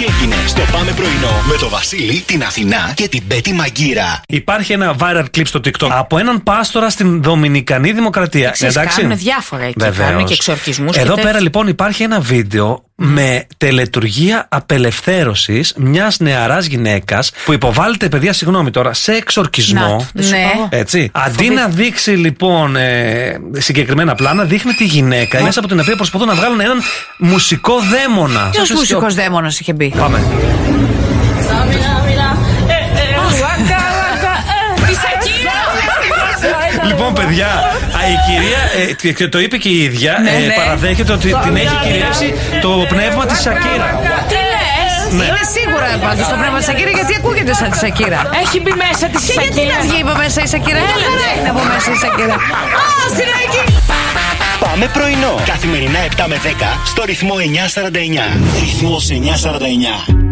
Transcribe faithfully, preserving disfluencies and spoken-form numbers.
έγινε στο Πάμε Πρωινό με το Βασίλη, την Αθηνά και την Πέτη Μαγκύρα. Υπάρχει ένα viral clip στο TikTok από έναν πάστορα στην Δομινικανή Δημοκρατία. Ξέρεις, εντάξει. κάνουν διάφορα εκεί. Βεβαίως. Κάνουν και εξορκισμούς. Εδώ και πέρα λοιπόν υπάρχει ένα βίντεο mm. με τελετουργία απελευθέρωσης μιας νεαράς γυναίκας που υποβάλλεται, παιδιά, συγγνώμη τώρα, σε εξορκισμό. Να, ναι. Έτσι. Αντί να δείξει λοιπόν ε, συγκεκριμένα πλάνα, δείχνει τη γυναίκα μέσα από την οποία προσπαθούν να βγάλουν έναν μουσικό δαίμονα. Ποιος μουσικός δαίμονας είχε μπει? Πάμε. Λοιπόν, παιδιά, η κυρία, και το είπε και η ίδια, ναι, ε, ναι. παραδέχεται ότι την έχει κυριεύσει το πνεύμα της Σακύρα. Τι λες? Ναι. Είναι σίγουρα πάντως το πνεύμα της Σακύρα, γιατί ακούγεται σαν τη Σακύρα. Έχει μπει μέσα τη Σακύρα. Και γιατί να βγει είπα μέσα η Σακύρα? Έλα, δεν είναι από μέσα η Σακύρα. Α, συνέχεια. Πάμε πρωινό. Καθημερινά επτά με δέκα στο ρυθμό εννιά σαράντα εννιά. Ρυθμός εννιά σαράντα εννιά.